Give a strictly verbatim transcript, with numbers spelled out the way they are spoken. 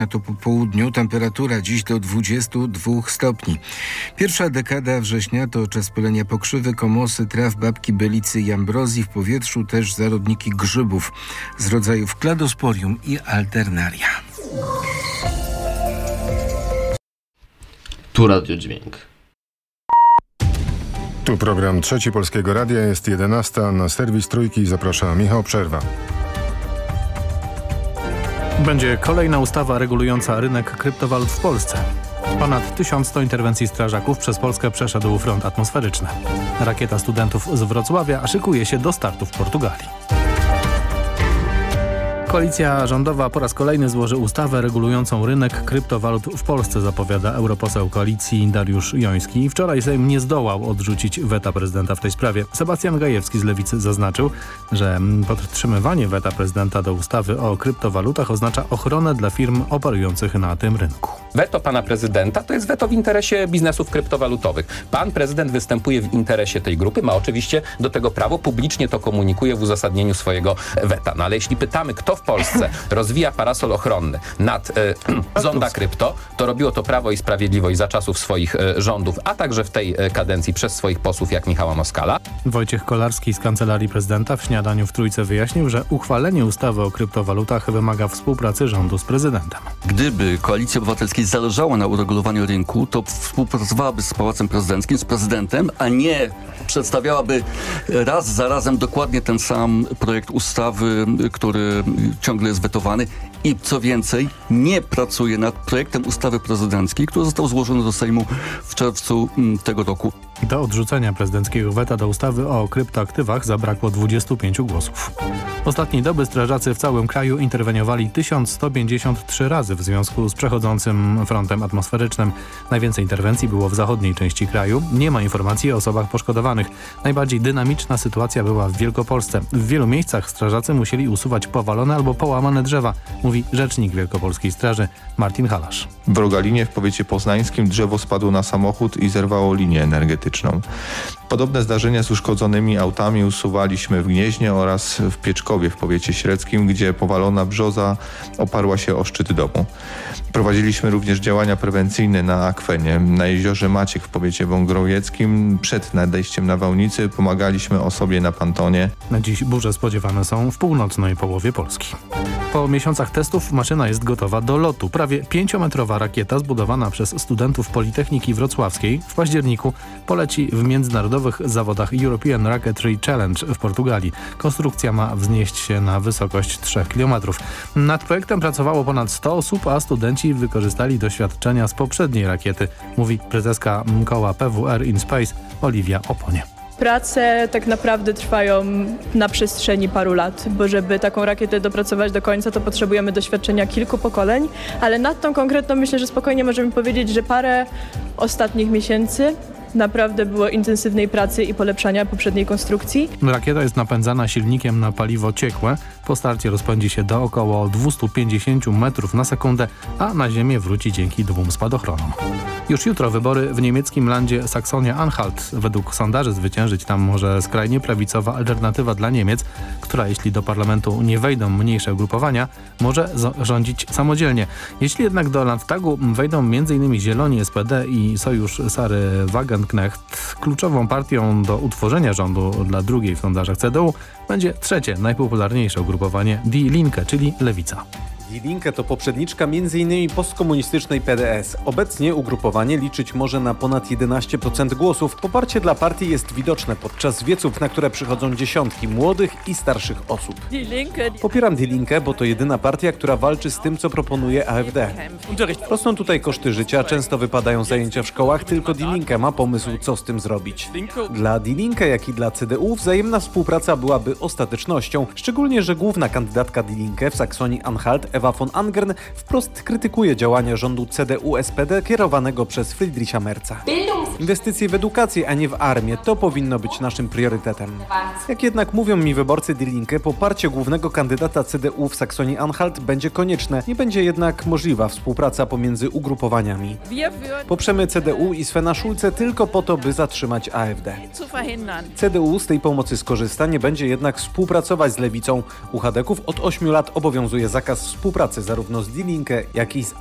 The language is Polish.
To po południu temperatura dziś do dwudziestu dwóch stopni. Pierwsza dekada września to czas pylenia pokrzywy, komosy, traw, babki, bylicy i ambrozji. W powietrzu też zarodniki grzybów z rodzajów kladosporium i alternaria. Tu Radio Dźwięk. Tu program Trzeci Polskiego Radia, jest jedenasta. Na serwis Trójki zaprasza Michał Przerwa. Będzie kolejna ustawa regulująca rynek kryptowalut w Polsce. Ponad tysiąc sto interwencji strażaków przez Polskę przeszedł front atmosferyczny. Rakieta studentów z Wrocławia szykuje się do startu w Portugalii. Koalicja rządowa po raz kolejny złoży ustawę regulującą rynek kryptowalut w Polsce, zapowiada europoseł koalicji Dariusz Joński. Wczoraj Sejm nie zdołał odrzucić weta prezydenta w tej sprawie. Sebastian Gajewski z Lewicy zaznaczył, że podtrzymywanie weta prezydenta do ustawy o kryptowalutach oznacza ochronę dla firm operujących na tym rynku. Weto pana prezydenta to jest weto w interesie biznesów kryptowalutowych. Pan prezydent występuje w interesie tej grupy, ma oczywiście do tego prawo, publicznie to komunikuje w uzasadnieniu swojego weta. No ale jeśli pytamy, kto w Polsce rozwija parasol ochronny nad e, zonda krypto, to robiło to Prawo i Sprawiedliwość za czasów swoich e, rządów, a także w tej e, kadencji przez swoich posłów jak Michała Moskala. Wojciech Kolarski z Kancelarii Prezydenta w śniadaniu w Trójce wyjaśnił, że uchwalenie ustawy o kryptowalutach wymaga współpracy rządu z prezydentem. Gdyby Koalicji Obywatelskiej zależało na uregulowaniu rynku, to współpracowałaby z Pałacem Prezydenckim, z prezydentem, a nie przedstawiałaby raz za razem dokładnie ten sam projekt ustawy, który ciągle jest wetowany i co więcej, nie pracuje nad projektem ustawy prezydenckiej, który został złożony do Sejmu w czerwcu tego roku. Do odrzucenia prezydenckiego weta do ustawy o kryptoaktywach zabrakło dwudziestu pięciu głosów. W ostatniej doby strażacy w całym kraju interweniowali tysiąc sto pięćdziesiąt trzy razy w związku z przechodzącym frontem atmosferycznym. Najwięcej interwencji było w zachodniej części kraju. Nie ma informacji o osobach poszkodowanych. Najbardziej dynamiczna sytuacja była w Wielkopolsce. W wielu miejscach strażacy musieli usuwać powalone albo połamane drzewa, mówi rzecznik Wielkopolskiej Straży Martin Halasz. W Rogalinie w powiecie poznańskim drzewo spadło na samochód i zerwało linię energetyczną. Podobne zdarzenia z uszkodzonymi autami usuwaliśmy w Gnieźnie oraz w Pieczkowie w powiecie średzkim, gdzie powalona brzoza oparła się o szczyt domu. Prowadziliśmy również działania prewencyjne na akwenie. Na jeziorze Maciek w powiecie wągrowieckim przed nadejściem nawałnicy pomagaliśmy osobie na pontonie. Na dziś burze spodziewane są w północnej połowie Polski. Po miesiącach testów maszyna jest gotowa do lotu. Prawie pięciometrowa rakieta zbudowana przez studentów Politechniki Wrocławskiej w październiku poleci w międzynarodowych zawodach European Rocketry Challenge w Portugalii. Konstrukcja ma wznieść się na wysokość trzech kilometrów. Nad projektem pracowało ponad sto osób, a studenci wykorzystali doświadczenia z poprzedniej rakiety, mówi prezeska koła P W R in Space Oliwia Oponie. Prace tak naprawdę trwają na przestrzeni paru lat, bo żeby taką rakietę dopracować do końca, to potrzebujemy doświadczenia kilku pokoleń, ale nad tą konkretną myślę, że spokojnie możemy powiedzieć, że parę ostatnich miesięcy naprawdę było intensywnej pracy i polepszania poprzedniej konstrukcji. Rakieta jest napędzana silnikiem na paliwo ciekłe. Po starcie rozpędzi się do około dwieście pięćdziesiąt metrów na sekundę, a na ziemię wróci dzięki dwóm spadochronom. Już jutro wybory w niemieckim landzie Saksonia-Anhalt. Według sondaży zwyciężyć tam może skrajnie prawicowa Alternatywa dla Niemiec, która jeśli do parlamentu nie wejdą mniejsze ugrupowania, może rządzić samodzielnie. Jeśli jednak do Landtagu wejdą m.in. Zieloni, S P D i Sojusz Sary Wagenknecht, kluczową partią do utworzenia rządu dla drugiej w sondażach C D U będzie trzecie najpopularniejsze ugrupowanie Die Linke, czyli Lewica. Die Linke to poprzedniczka między innymi postkomunistycznej P D S. Obecnie ugrupowanie liczyć może na ponad jedenaście procent głosów. Poparcie dla partii jest widoczne podczas wieców, na które przychodzą dziesiątki młodych i starszych osób. Popieram Die Linke, bo to jedyna partia, która walczy z tym, co proponuje A F D. Rosną tutaj koszty życia, często wypadają zajęcia w szkołach, tylko Die Linke ma pomysł, co z tym zrobić. Dla Die Linke, jak i dla C D U wzajemna współpraca byłaby ostatecznością, szczególnie, że główna kandydatka Die Linke w Saksonii-Anhalt, Ewa von Angern, wprost krytykuje działania rządu C D U S P D kierowanego przez Friedricha Merza. Inwestycje w edukację, a nie w armię, to powinno być naszym priorytetem. Jak jednak mówią mi wyborcy Die Linke, poparcie głównego kandydata C D U w Saksonii-Anhalt będzie konieczne. Nie będzie jednak możliwa współpraca pomiędzy ugrupowaniami. Poprzemy C D U i Svena Schulze tylko po to, by zatrzymać A F D. C D U z tej pomocy skorzysta, nie będzie jednak współpracować z lewicą. U chadeków od ośmiu lat obowiązuje zakaz współpracy współpracy zarówno z Die Linke, jak i z